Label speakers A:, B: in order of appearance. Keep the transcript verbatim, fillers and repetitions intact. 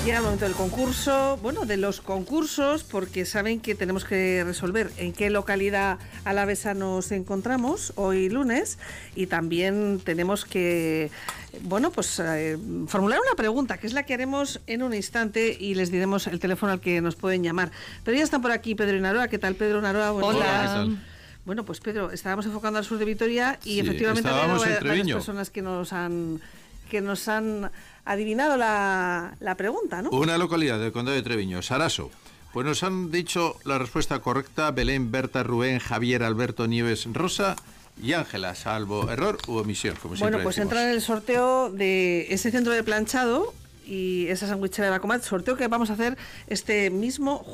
A: Llega el momento del concurso, bueno, de los concursos, porque saben que tenemos que resolver en qué localidad alavesa nos encontramos hoy lunes, y también tenemos que, bueno, pues eh, formular una pregunta, que es la que haremos en un instante, y les diremos el teléfono al que nos pueden llamar. Pero ya están por aquí Pedro y Naroa. ¿Qué tal, Pedro? Naroa, buenos
B: Hola,
A: días.
B: ¿qué tal?
A: Bueno, pues Pedro, estábamos enfocando al sur de Vitoria y
B: Sí,
A: efectivamente hay
B: estábamos en
A: varias
B: Treviño.
A: personas que nos han que nos han adivinado la, la pregunta, ¿no?
B: Una localidad del condado de Treviño, Saraso. Pues nos han dicho la respuesta correcta: Belén, Berta, Rubén, Javier, Alberto, Nieves, Rosa y Ángela, salvo error u omisión, como siempre
A: Bueno, pues
B: decimos.
A: entrar en el sorteo de ese centro de planchado y esa sandwichera de Bacomat, sorteo que vamos a hacer este mismo